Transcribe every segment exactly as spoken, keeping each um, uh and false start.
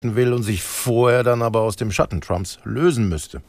will und sich vorher dann aber aus dem Schatten Trumps lösen müsste.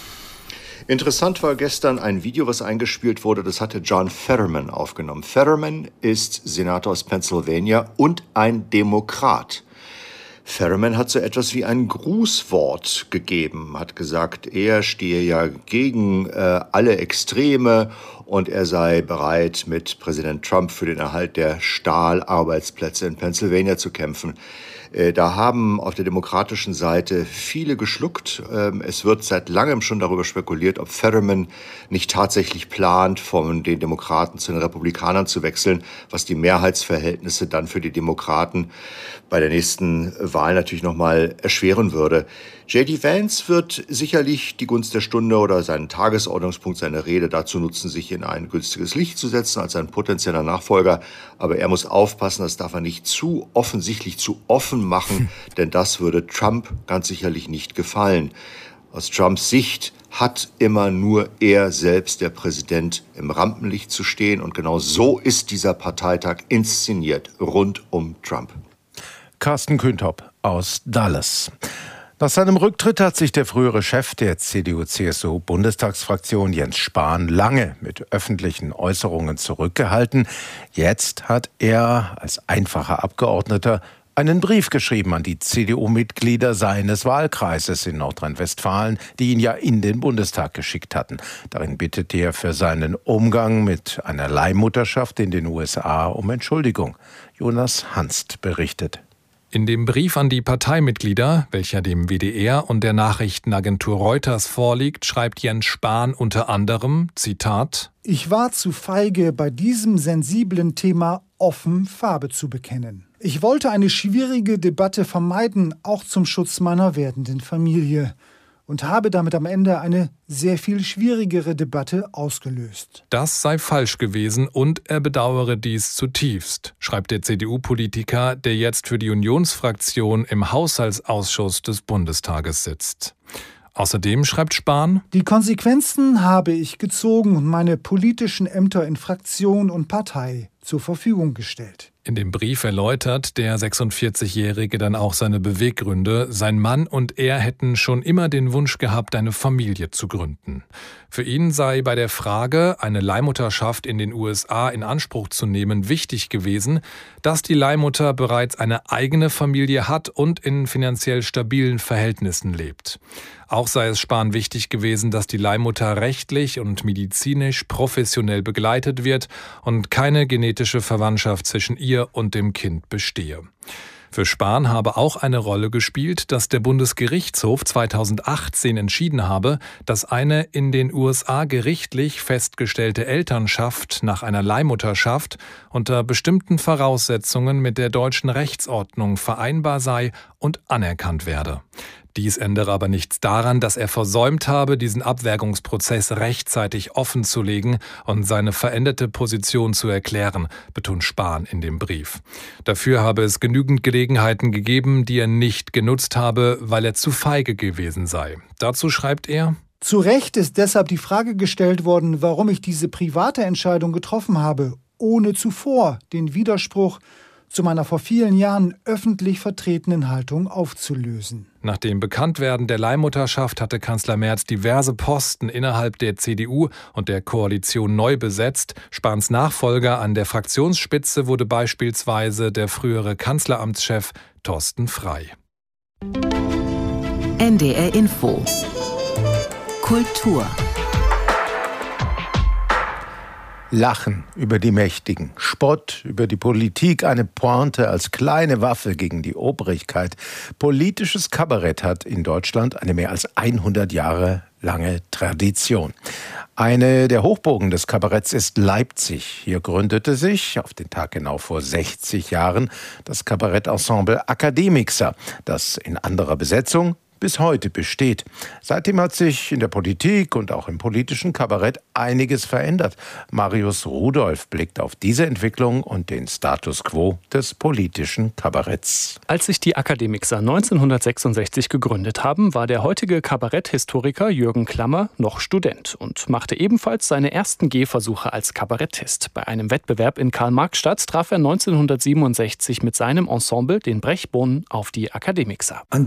Interessant war gestern ein Video, was eingespielt wurde, das hatte John Fetterman aufgenommen. Fetterman ist Senator aus Pennsylvania und ein Demokrat. Fetterman hat so etwas wie ein Grußwort gegeben, hat gesagt, er stehe ja gegen äh, alle Extreme und er sei bereit, mit Präsident Trump für den Erhalt der Stahlarbeitsplätze in Pennsylvania zu kämpfen. Äh, da haben auf der demokratischen Seite viele geschluckt. Ähm, es wird seit langem schon darüber spekuliert, ob Fetterman nicht tatsächlich plant, von den Demokraten zu den Republikanern zu wechseln, was die Mehrheitsverhältnisse dann für die Demokraten bei der nächsten Wahl natürlich nochmal erschweren würde. J D Vance wird sicherlich die Gunst der Stunde oder seinen Tagesordnungspunkt, seine Rede dazu nutzen, sich in ein günstiges Licht zu setzen als ein potenzieller Nachfolger. Aber er muss aufpassen, das darf er nicht zu offensichtlich, zu offen machen, denn das würde Trump ganz sicherlich nicht gefallen. Aus Trumps Sicht hat immer nur er selbst, der Präsident, im Rampenlicht zu stehen. Und genau so ist dieser Parteitag inszeniert, rund um Trump. Carsten Kühntop aus Dallas. Nach seinem Rücktritt hat sich der frühere Chef der C D U C S U-Bundestagsfraktion Jens Spahn lange mit öffentlichen Äußerungen zurückgehalten. Jetzt hat er als einfacher Abgeordneter einen Brief geschrieben an die C D U-Mitglieder seines Wahlkreises in Nordrhein-Westfalen, die ihn ja in den Bundestag geschickt hatten. Darin bittet er für seinen Umgang mit einer Leihmutterschaft in den U S A um Entschuldigung. Jonas Hanst berichtet. In dem Brief an die Parteimitglieder, welcher dem W D R und der Nachrichtenagentur Reuters vorliegt, schreibt Jens Spahn unter anderem, Zitat: Ich war zu feige, bei diesem sensiblen Thema offen Farbe zu bekennen. Ich wollte eine schwierige Debatte vermeiden, auch zum Schutz meiner werdenden Familie. Und habe damit am Ende eine sehr viel schwierigere Debatte ausgelöst. Das sei falsch gewesen und er bedauere dies zutiefst, schreibt der C D U-Politiker, der jetzt für die Unionsfraktion im Haushaltsausschuss des Bundestages sitzt. Außerdem schreibt Spahn: Die Konsequenzen habe ich gezogen und meine politischen Ämter in Fraktion und Partei zur Verfügung gestellt. In dem Brief erläutert der sechsundvierzigjährige dann auch seine Beweggründe. Sein Mann und er hätten schon immer den Wunsch gehabt, eine Familie zu gründen. Für ihn sei bei der Frage, eine Leihmutterschaft in den U S A in Anspruch zu nehmen, wichtig gewesen, dass die Leihmutter bereits eine eigene Familie hat und in finanziell stabilen Verhältnissen lebt. Auch sei es Spahn wichtig gewesen, dass die Leihmutter rechtlich und medizinisch professionell begleitet wird und keine genetische Verwandtschaft zwischen ihr und dem Kind bestehe. Für Spahn habe auch eine Rolle gespielt, dass der Bundesgerichtshof zweitausendachtzehn entschieden habe, dass eine in den U S A gerichtlich festgestellte Elternschaft nach einer Leihmutterschaft unter bestimmten Voraussetzungen mit der deutschen Rechtsordnung vereinbar sei und anerkannt werde. Dies ändere aber nichts daran, dass er versäumt habe, diesen Abwägungsprozess rechtzeitig offenzulegen und seine veränderte Position zu erklären, betont Spahn in dem Brief. Dafür habe es genügend Gelegenheiten gegeben, die er nicht genutzt habe, weil er zu feige gewesen sei. Dazu schreibt er: Zu Recht ist deshalb die Frage gestellt worden, warum ich diese private Entscheidung getroffen habe, ohne zuvor den Widerspruch zu meiner vor vielen Jahren öffentlich vertretenen Haltung aufzulösen. Nach dem Bekanntwerden der Leihmutterschaft hatte Kanzler Merz diverse Posten innerhalb der C D U und der Koalition neu besetzt. Spahns Nachfolger an der Fraktionsspitze wurde beispielsweise der frühere Kanzleramtschef Thorsten Frey. N D R Info Kultur. Lachen über die Mächtigen, Spott über die Politik, eine Pointe als kleine Waffe gegen die Obrigkeit. Politisches Kabarett hat in Deutschland eine mehr als hundert Jahre lange Tradition. Eine der Hochburgen des Kabaretts ist Leipzig. Hier gründete sich, auf den Tag genau vor sechzig Jahren, das Kabarettensemble Akademixer, das in anderer Besetzung bis heute besteht. Seitdem hat sich in der Politik und auch im politischen Kabarett einiges verändert. Marius Rudolph blickt auf diese Entwicklung und den Status quo des politischen Kabaretts. Als sich die Akademixer neunzehnhundertsechsundsechzig gegründet haben, war der heutige Kabaretthistoriker Jürgen Klammer noch Student und machte ebenfalls seine ersten Gehversuche als Kabarettist. Bei einem Wettbewerb in Karl-Marx-Stadt traf er neunzehnhundertsiebenundsechzig mit seinem Ensemble, den Brechbohnen, auf die Akademixer. An